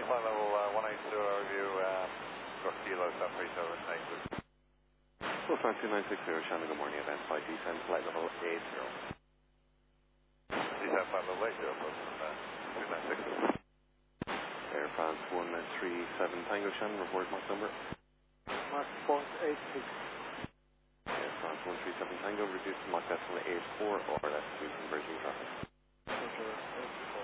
Flight level 180 review, got kilo, South 37, Lufthansa 2960, Shannon, good morning, event flight descent, flight level 80. Descent flight level 80, from 2960. Air France 137 Tango, Shannon, report Mach number. Mach 486. Air France 137 Tango, reduced to Mach decimal 84 or less to conversion traffic. Okay,